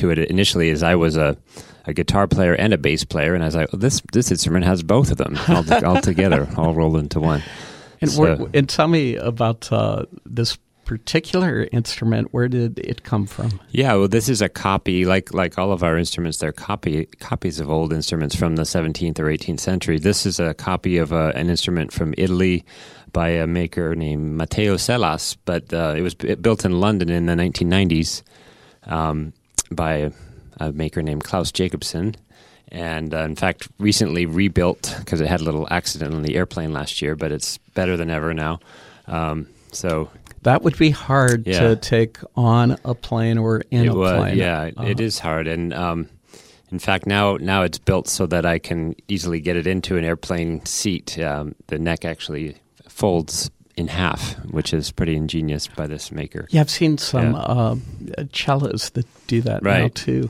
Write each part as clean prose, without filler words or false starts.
into it initially is I was a guitar player and a bass player, and I was like, well, this instrument has both of them all together, all rolled into one. And tell me about this particular instrument. Where did it come from? Yeah, well, this is a copy, like all of our instruments, they're copies of old instruments from the 17th or 18th century. This is a copy of an instrument from Italy by a maker named Matteo Sellas, but it was built in London in the 1990s by a maker named Klaus Jacobsen. And in fact, recently rebuilt because it had a little accident on the airplane last year, but it's better than ever now. So that would be hard to take on a plane or in a plane. Yeah, it is hard. And in fact, now it's built so that I can easily get it into an airplane seat. The neck actually folds in half, which is pretty ingenious by this maker. Yeah, I've seen some cellos that do that now too.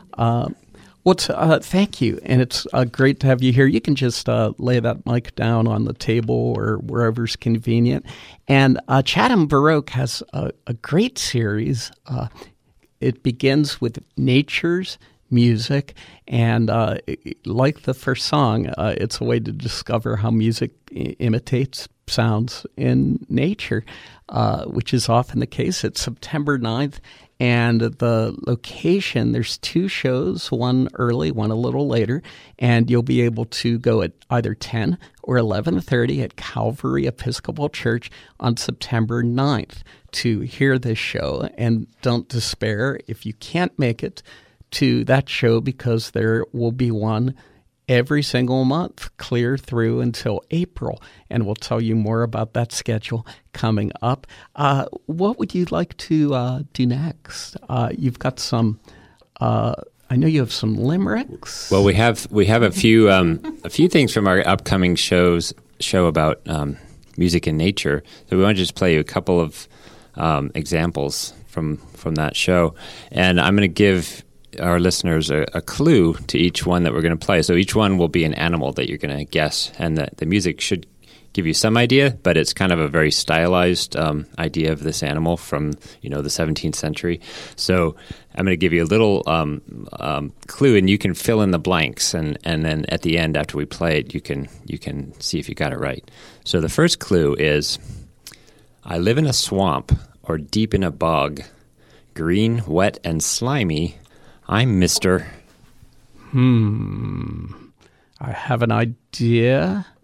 Thank you, and it's great to have you here. You can just lay that mic down on the table or wherever's convenient. And Chatham Baroque has a great series. It begins with nature's music, and like the first song, it's a way to discover how music imitates sounds in nature, which is often the case. It's September 9th. And the location, there's 2 shows, one early, one a little later, and you'll be able to go at either 10 or 11:30 at Calvary Episcopal Church on September 9th to hear this show. And don't despair if you can't make it to that show, because there will be one every single month, clear through until April. And we'll tell you more about that schedule coming up. What would you like to do next? You've got some, I know you have some limericks. Well, we have a few things from our upcoming show about music and nature. So we want to just play you a couple of examples from that show. And I'm going to give our listeners a clue to each one that we're going to play. So each one will be an animal that you're going to guess, and the music should give you some idea, but it's kind of a very stylized idea of this animal from the 17th century. So I'm going to give you a little clue, and you can fill in the blanks, and then at the end, after we play it, you can see if you got it right. So the first clue is, I live in a swamp or deep in a bog, green, wet, and slimy. I'm Mr. I have an idea.